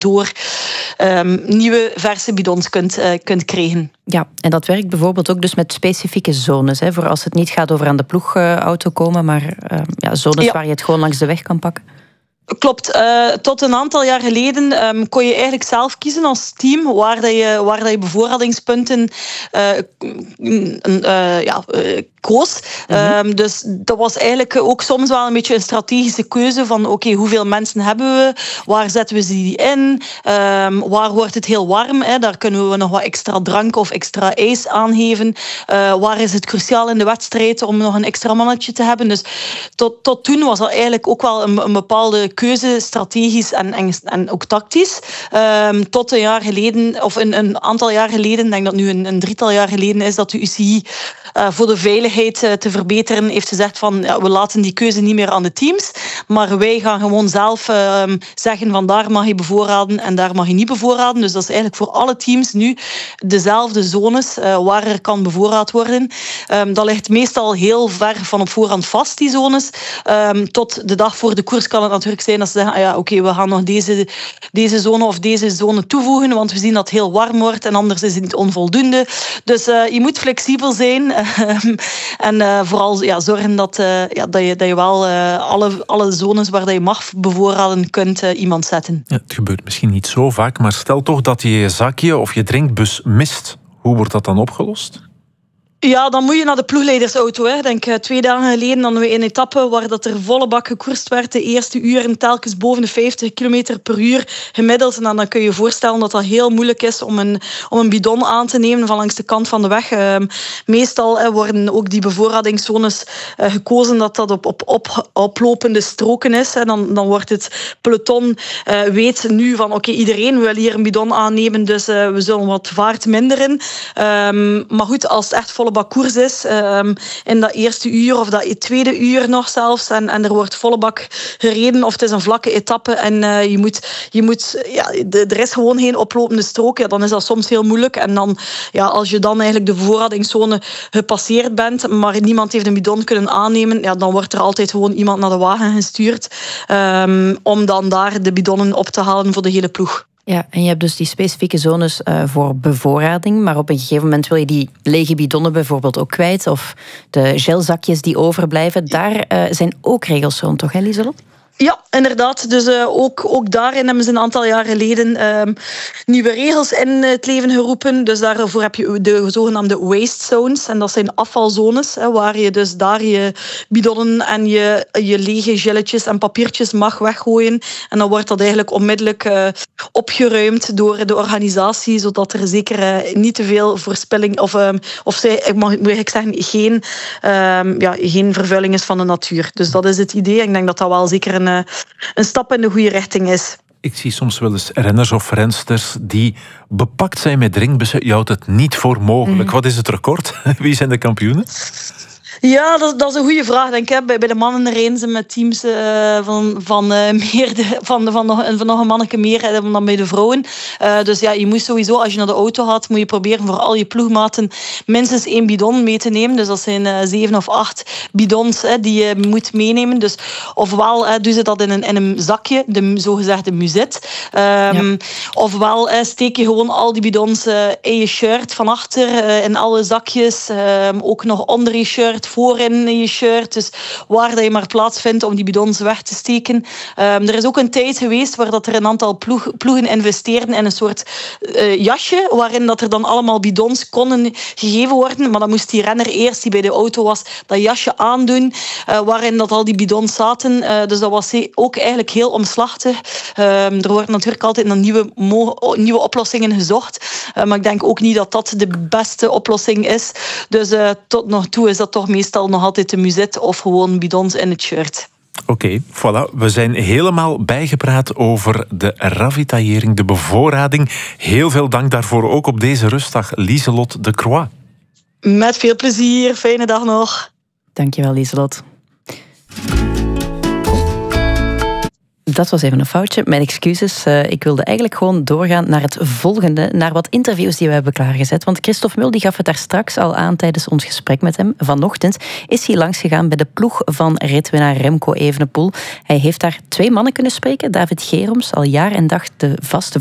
door nieuwe verse bidons kunt krijgen. Ja, en dat werkt bijvoorbeeld ook dus met specifieke zones. Hè, voor als het niet gaat over aan de ploegauto komen, maar zones waar je het gewoon langs de weg kan pakken. Klopt. Tot een aantal jaar geleden kon je eigenlijk zelf kiezen als team waar dat je bevoorradingspunten koos. Dus dat was eigenlijk ook soms wel een beetje een strategische keuze van oké, hoeveel mensen hebben we? Waar zetten we ze die in? Waar wordt het heel warm? Daar kunnen we nog wat extra drank of extra ijs aangeven. Waar is het cruciaal in de wedstrijd om nog een extra mannetje te hebben? Dus tot toen was dat eigenlijk ook wel een bepaalde keuze, strategisch en ook tactisch. Tot een jaar geleden, of een aantal jaar geleden, ik denk dat nu een drietal jaar geleden is, dat de UCI voor de veiligheid te verbeteren heeft gezegd van we laten die keuze niet meer aan de teams, maar wij gaan gewoon zelf zeggen van daar mag je bevoorraden en daar mag je niet bevoorraden. Dus dat is eigenlijk voor alle teams nu dezelfde zones waar er kan bevoorraad worden. Dat ligt meestal heel ver van op voorhand vast, die zones. Tot de dag voor de koers kan het natuurlijk zijn dat ze zeggen oké, we gaan nog deze zone of deze zone toevoegen, want we zien dat het heel warm wordt en anders is het niet onvoldoende. Dus je moet flexibel zijn en vooral zorgen dat je wel alle zones waar dat je mag bevoorraden kunt iemand zetten. Ja, het gebeurt misschien niet zo vaak, maar stel toch dat je je zakje of je drinkbus mist. Hoe wordt dat dan opgelost? Ja, dan moet je naar de ploegleidersauto. Ik denk 2 dagen geleden hadden we een etappe waar dat er volle bak gekoerst werd. De eerste uren telkens boven de 50 km per uur gemiddeld. En dan kun je je voorstellen dat dat heel moeilijk is om een bidon aan te nemen van langs de kant van de weg. Meestal worden ook die bevoorradingszones gekozen dat op oplopende stroken is. Dan wordt het peloton weet nu van oké, iedereen wil hier een bidon aannemen, dus we zullen wat vaart minderen. Maar goed, als het echt volle bak koers is, in dat eerste uur of dat tweede uur nog zelfs, en er wordt volle bak gereden of het is een vlakke etappe en er is gewoon geen oplopende strook, dan is dat soms heel moeilijk. En dan, als je dan eigenlijk de bevoorradingszone gepasseerd bent, maar niemand heeft een bidon kunnen aannemen, dan wordt er altijd gewoon iemand naar de wagen gestuurd om dan daar de bidonnen op te halen voor de hele ploeg. Ja, en je hebt dus die specifieke zones voor bevoorrading, maar op een gegeven moment wil je die lege bidonnen bijvoorbeeld ook kwijt, of de gelzakjes die overblijven. Daar zijn ook regels rond, toch, Lieselot? Ja, inderdaad. Dus ook daarin hebben ze een aantal jaar geleden nieuwe regels in het leven geroepen. Dus daarvoor heb je de zogenaamde waste zones. En dat zijn afvalzones, waar je dus daar je bidonnen en je lege gelletjes en papiertjes mag weggooien. En dan wordt dat eigenlijk onmiddellijk opgeruimd door de organisatie, zodat er zeker niet te veel verspilling geen vervuiling is van de natuur. Dus dat is het idee. Ik denk dat dat wel zeker een stap in de goede richting is. Ik zie soms wel eens renners of rensters die bepakt zijn met drinkbussen. Je houdt het niet voor mogelijk. Wat is het record? Wie zijn de kampioenen? Ja, dat is een goede vraag, denk ik. Bij de mannen rijden ze met teams van nog een manneke meer dan bij de vrouwen. Dus je moet sowieso, als je naar de auto gaat, moet je proberen voor al je ploegmaten minstens 1 bidon mee te nemen. Dus dat zijn 7 of 8 bidons die je moet meenemen. Dus ofwel doen ze dat in een zakje, de zogezegde muset. Ofwel steek je gewoon al die bidons in je shirt van achter, in alle zakjes. Ook nog onder je shirt, voorin je shirt. Dus waar dat je maar plaats vindt om die bidons weg te steken. Er is ook een tijd geweest waar dat er een aantal ploegen investeerden in een soort jasje, waarin dat er dan allemaal bidons konden gegeven worden. Maar dan moest die renner eerst, die bij de auto was, dat jasje aandoen, waarin dat al die bidons zaten. Dus dat was ook eigenlijk heel omslachtig. Er worden natuurlijk altijd naar nieuwe oplossingen gezocht. Maar ik denk ook niet dat dat de beste oplossing is. Dus tot nog toe is dat toch meestal nog altijd de muset of gewoon bidons in het shirt. Oké, voilà. We zijn helemaal bijgepraat over de ravitaillering, de bevoorrading. Heel veel dank daarvoor, ook op deze rustdag, Lieselot de Croix. Met veel plezier. Fijne dag nog. Dankjewel, Lieselot. Dat was even een foutje. Mijn excuses. Ik wilde eigenlijk gewoon doorgaan naar het volgende, naar wat interviews die we hebben klaargezet. Want Christophe Mul die gaf het daar straks al aan tijdens ons gesprek met hem. Vanochtend is hij langsgegaan bij de ploeg van ritwinnaar Remco Evenepoel. Hij heeft daar 2 mannen kunnen spreken. David Geroms, al jaar en dag de vaste